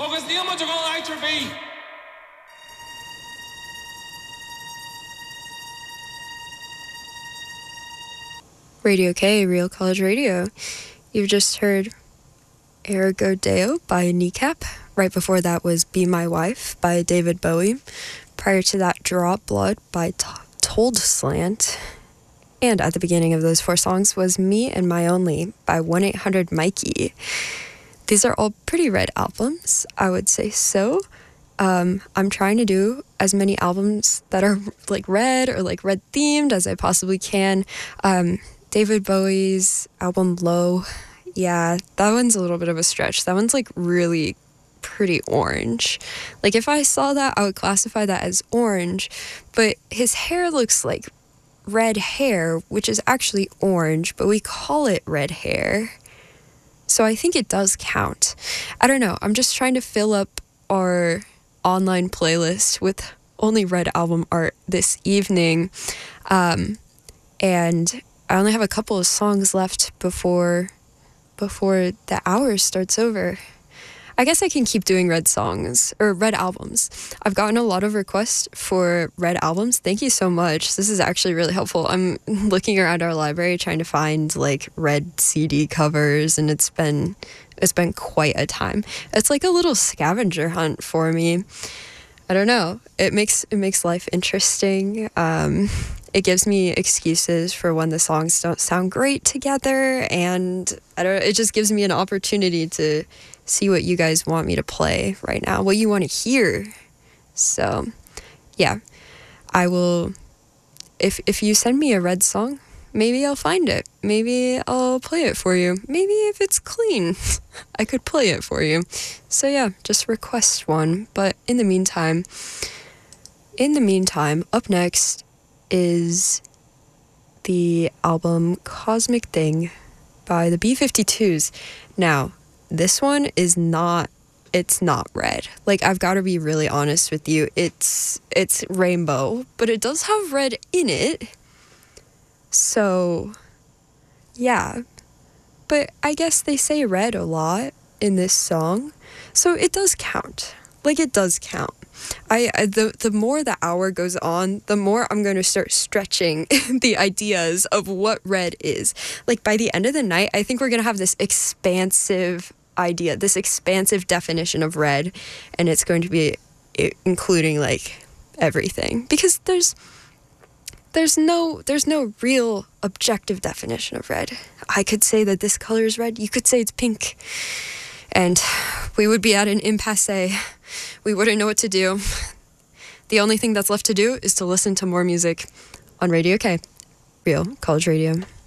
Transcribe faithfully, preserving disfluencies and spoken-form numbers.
agus níl muid go áitir bhí. Radio K, Real College Radio. You've just heard Ergo Deo by Kneecap. Right before that was Be My Wife by David Bowie. Prior to that, Drop Blood by T- Told Slant. And at the beginning of those four songs was Me and My Only by one eight hundred Mikey. These are all pretty Red albums, I would say so. Um, I'm trying to do as many albums that are like Red or like Red themed as I possibly can. Um, David Bowie's album Low, yeah, that one's a little bit of a stretch. That one's like really pretty orange. Like if I saw that, I would classify that as orange, but his hair looks like red hair, which is actually orange, but we call it red hair. So I think it does count. I don't know. I'm just trying to fill up our online playlist with only Red album art this evening. Um, and I only have a couple of songs left before before the hour starts over. I guess I can keep doing Red songs or Red albums. I've gotten a lot of requests for Red albums. Thank you so much. This is actually really helpful. I'm looking around our library trying to find like Red C D covers, and it's been it's been quite a time. It's like a little scavenger hunt for me. I don't know. It makes it makes life interesting. Um, it gives me excuses for when the songs don't sound great together, and I don't. It just gives me an opportunity to see what you guys want me to play right now, what you want to hear. So, yeah, I will. If if you send me a Red song, maybe I'll find it. Maybe I'll play it for you. Maybe if it's clean, I could play it for you. So yeah, just request one. But in the meantime, in the meantime, up next is the album Cosmic Thing by the B fifty-twos. Now, this one is not, it's not Red. Like, I've got to be really honest with you. It's, it's rainbow, but it does have red in it. So, yeah. But I guess they say red a lot in this song. So it does count. Like, it does count. I, I the the more the hour goes on, the more I'm going to start stretching the ideas of what red is. Like, by the end of the night, I think we're going to have this expansive idea, this expansive definition of red, and it's going to be I- including like everything, because there's there's no there's no real objective definition of red. I could say that this color is red, you could say it's pink, and we would be at an impasse. We wouldn't know what to do. The only thing that's left to do is to listen to more music on Radio K, Real College Radio.